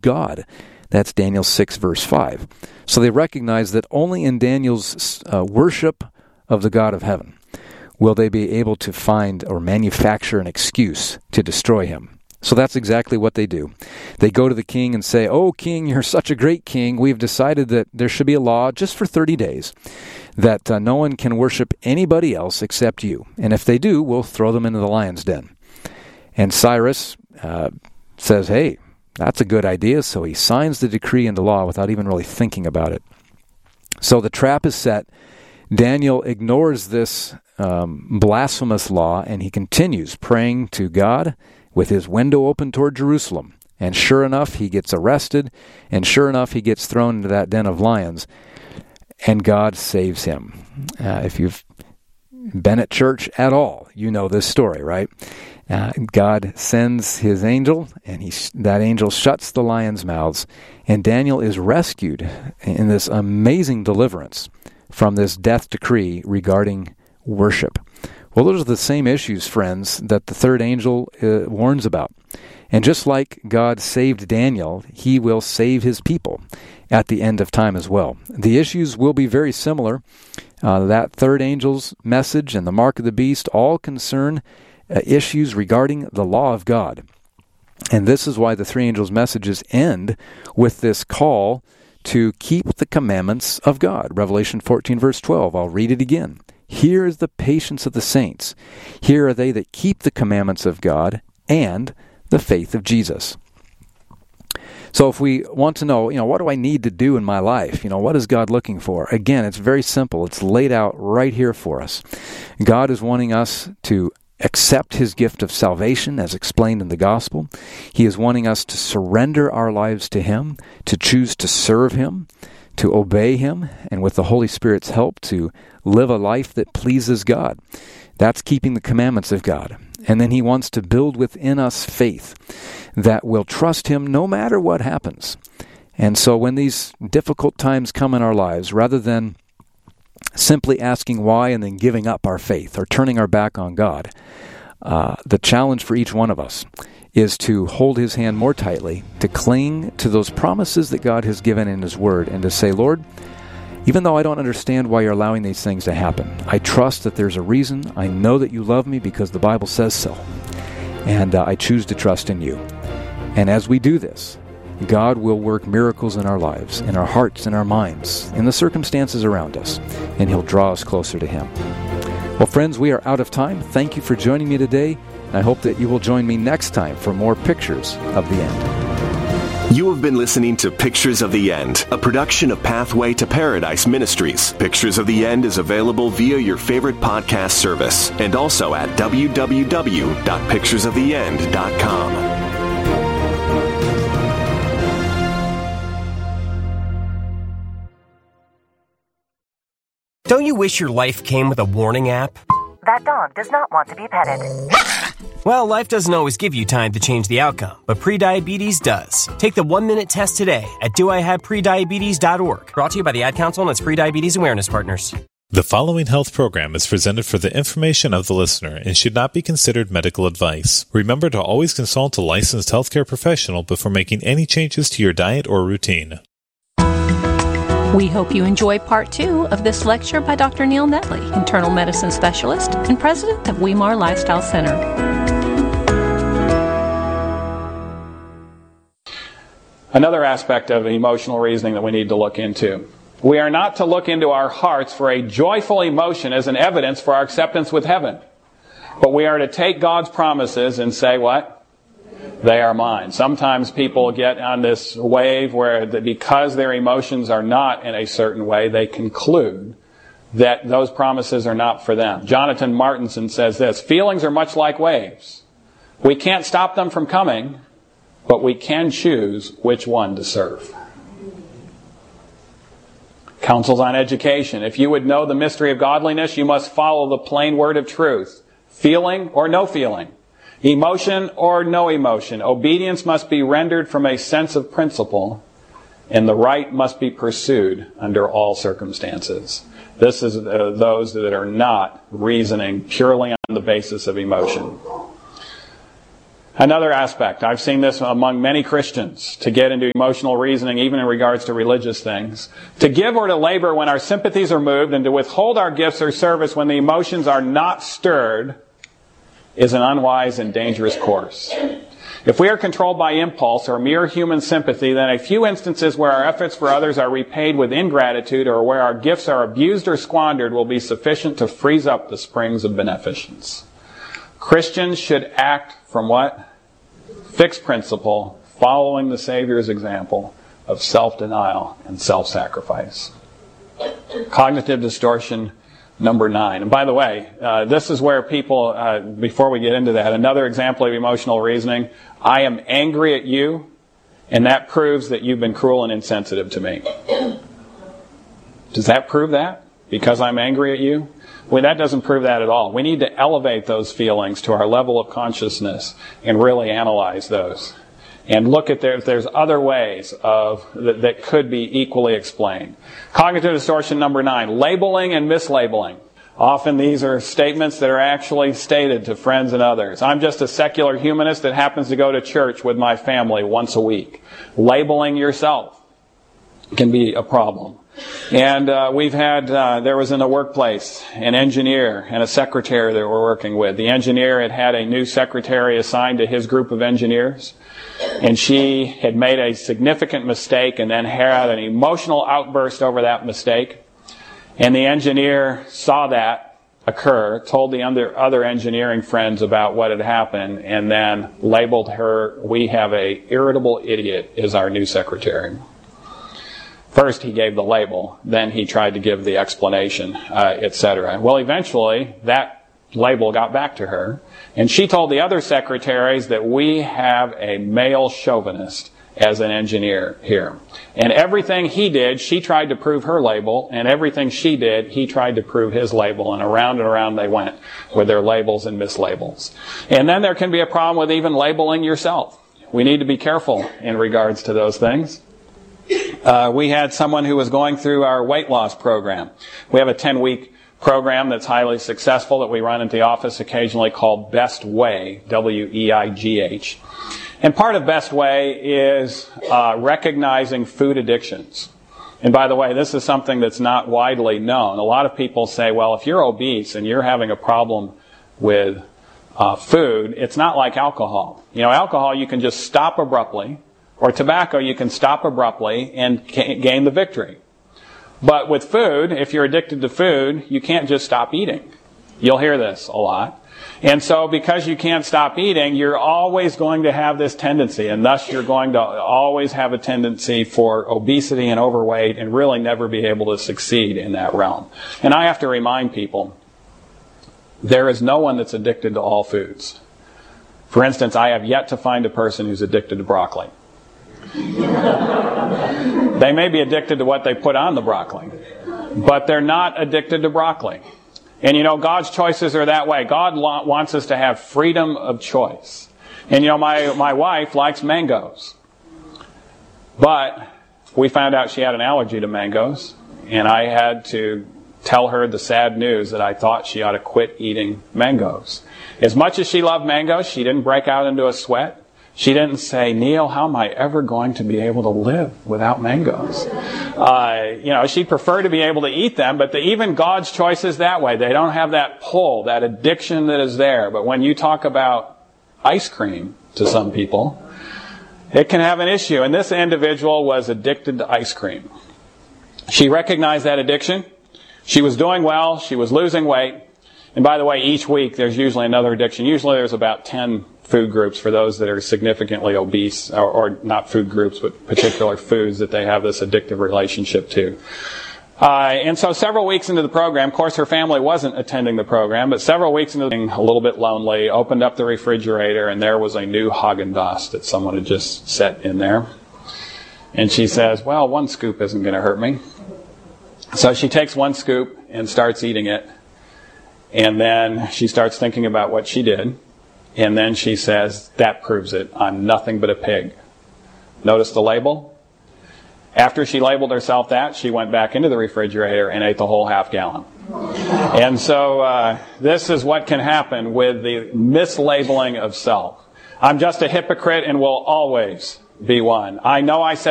God. That's Daniel 6, verse 5. So they recognize that only in Daniel's worship of the God of heaven will they be able to find or manufacture an excuse to destroy him. So that's exactly what they do. They go to the king and say, "Oh, king, you're such a great king. We've decided that there should be a law just for 30 days that no one can worship anybody else except you. And if they do, we'll throw them into the lion's den." And Cyrus says, "Hey, that's a good idea." So he signs the decree into law without even really thinking about it. So the trap is set. Daniel ignores this blasphemous law, and he continues praying to God with his window open toward Jerusalem. And sure enough, he gets arrested, and sure enough, he gets thrown into that den of lions, and God saves him. If you've been at church at all, you know this story, right? God sends his angel, and that angel shuts the lions' mouths, and Daniel is rescued in this amazing deliverance from this death decree regarding worship. Well, those are the same issues, friends, that the third angel warns about. And just like God saved Daniel, he will save his people at the end of time as well. The issues will be very similar. That third angel's message and the mark of the beast all concern issues regarding the law of God. And this is why the three angels' messages end with this call to keep the commandments of God. Revelation 14, verse 12. I'll read it again. "Here is the patience of the saints. Here are they that keep the commandments of God and the faith of Jesus." So if we want to know, what do I need to do in my life? What is God looking for? Again, it's very simple. It's laid out right here for us. God is wanting us to accept his gift of salvation as explained in the gospel. He is wanting us to surrender our lives to him, to choose to serve him, to obey him, and with the Holy Spirit's help to live a life that pleases God. That's keeping the commandments of God. And then he wants to build within us faith that will trust him no matter what happens. And so when these difficult times come in our lives, rather than simply asking why and then giving up our faith or turning our back on God, the challenge for each one of us is to hold his hand more tightly, to cling to those promises that God has given in his word, and to say, "Lord, even though I don't understand why you're allowing these things to happen, I trust that there's a reason. I know that you love me because the Bible says so. And I choose to trust in you." And as we do this, God will work miracles in our lives, in our hearts, in our minds, in the circumstances around us, and he'll draw us closer to him. Well, friends, we are out of time. Thank you for joining me today. I hope that you will join me next time for more Pictures of the End. You have been listening to Pictures of the End, a production of Pathway to Paradise Ministries. Pictures of the End is available via your favorite podcast service and also at www.picturesoftheend.com. Don't you wish your life came with a warning app? That dog does not want to be petted. Well, life doesn't always give you time to change the outcome, but prediabetes does. Take the 1-minute test today at doihaveprediabetes.org. Brought to you by the Ad Council and its Prediabetes Awareness Partners. The following health program is presented for the information of the listener and should not be considered medical advice. Remember to always consult a licensed healthcare professional before making any changes to your diet or routine. We hope you enjoy part 2 of this lecture by Dr. Neil Netley, internal medicine specialist and president of Weimar Lifestyle Center. Another aspect of emotional reasoning that we need to look into. We are not to look into our hearts for a joyful emotion as an evidence for our acceptance with heaven. But we are to take God's promises and say what? They are mine. Sometimes people get on this wave where because their emotions are not in a certain way, they conclude that those promises are not for them. Jonathan Martinson says this: feelings are much like waves. We can't stop them from coming, but we can choose which one to serve. Counsels on education. If you would know the mystery of godliness, you must follow the plain word of truth. Feeling or no feeling. Emotion or no emotion. Obedience must be rendered from a sense of principle, and the right must be pursued under all circumstances. This is those that are not reasoning purely on the basis of emotion. Another aspect, I've seen this among many Christians, to get into emotional reasoning even in regards to religious things. To give or to labor when our sympathies are moved and to withhold our gifts or service when the emotions are not stirred is an unwise and dangerous course. If we are controlled by impulse or mere human sympathy, then a few instances where our efforts for others are repaid with ingratitude or where our gifts are abused or squandered will be sufficient to freeze up the springs of beneficence. Christians should act from what? Fixed principle, following the Savior's example of self-denial and self-sacrifice. Cognitive distortion number 9. And by the way, this is where people, before we get into that, another example of emotional reasoning, I am angry at you, and that proves that you've been cruel and insensitive to me. Does that prove that? Because I'm angry at you? Well, that doesn't prove that at all. We need to elevate those feelings to our level of consciousness and really analyze those. And look at if there's other ways that could be equally explained. Cognitive distortion number 9, labeling and mislabeling. Often these are statements that are actually stated to friends and others. I'm just a secular humanist that happens to go to church with my family once a week. Labeling yourself can be a problem. And we've had, there was in the workplace an engineer and a secretary that we're working with. The engineer had a new secretary assigned to his group of engineers. And she had made a significant mistake and then had an emotional outburst over that mistake. And the engineer saw that occur, told the other engineering friends about what had happened, and then labeled her, we have a irritable idiot as our new secretary. First he gave the label, then he tried to give the explanation, etc. Well, eventually that label got back to her, and she told the other secretaries that we have a male chauvinist as an engineer here. And everything he did, she tried to prove her label, and everything she did, he tried to prove his label, and around they went with their labels and mislabels. And then there can be a problem with even labeling yourself. We need to be careful in regards to those things. We had someone who was going through our weight loss program. We have a 10-week program that's highly successful that we run at the office occasionally called Best Way, W-E-I-G-H. And part of Best Way is recognizing food addictions. And by the way, this is something that's not widely known. A lot of people say, well, if you're obese and you're having a problem with food, it's not like alcohol. You know, alcohol you can just stop abruptly, or tobacco you can stop abruptly and gain the victory. But with food, if you're addicted to food, you can't just stop eating. You'll hear this a lot. And so because you can't stop eating, you're always going to have this tendency, and thus you're going to always have a tendency for obesity and overweight and really never be able to succeed in that realm. And I have to remind people, there is no one that's addicted to all foods. For instance, I have yet to find a person who's addicted to broccoli. They may be addicted to what they put on the broccoli, but they're not addicted to broccoli. And you know, God's choices are that way. God wants us to have freedom of choice. And you know, my wife likes mangoes. But we found out she had an allergy to mangoes, and I had to tell her the sad news that I thought she ought to quit eating mangoes. As much as she loved mangoes, she didn't break out into a sweat. She didn't say, Neil, how am I ever going to be able to live without mangoes? She'd prefer to be able to eat them, but even God's choice is that way. They don't have that pull, that addiction that is there. But when you talk about ice cream to some people, it can have an issue. And this individual was addicted to ice cream. She recognized that addiction. She was doing well. She was losing weight. And by the way, each week there's usually another addiction. Usually there's about 10 food groups for those that are significantly obese, or not food groups, but particular foods that they have this addictive relationship to. And so several weeks into the program, of course her family wasn't attending the program, but several weeks into the thing, a little bit lonely, opened up the refrigerator, and there was a new Haagen-Dazs that someone had just set in there. And she says, well, one scoop isn't going to hurt me. So she takes one scoop and starts eating it. And then she starts thinking about what she did. And then she says, that proves it. I'm nothing but a pig. Notice the label? After she labeled herself that, she went back into the refrigerator and ate the whole half gallon. And so this is what can happen with the mislabeling of self. I'm just a hypocrite and will always be one. I know I said